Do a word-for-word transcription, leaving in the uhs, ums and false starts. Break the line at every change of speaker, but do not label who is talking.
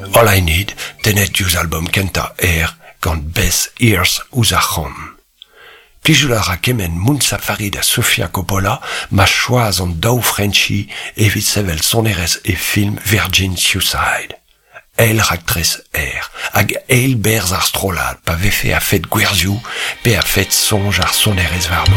All I Need, tenet diouz album kenta er gant Beth Ears Ouzachon. Plijout a ra kemen Mounsa Farid a Sofia Coppola ma choaz an daou Frenchi evit sevel sonerez e film Virgin Suicide. El raktres er, hag eil berz ar strolad pa vefe a fet gwerzioù pe a fet sonj ar sonerez varno.